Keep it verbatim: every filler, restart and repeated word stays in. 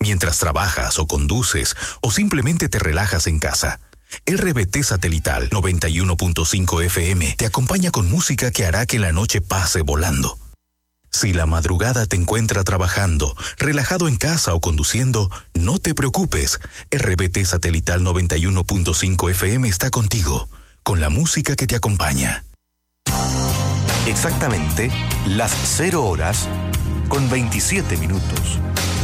mientras trabajas o conduces o simplemente te relajas en casa. R B T Satelital noventa y uno punto cinco F M te acompaña con música que hará que la noche pase volando. Si la madrugada te encuentra trabajando, relajado en casa o conduciendo, no te preocupes. R B T Satelital noventa y uno punto cinco F M está contigo, con la música que te acompaña. Exactamente las cero horas con veintisiete minutos.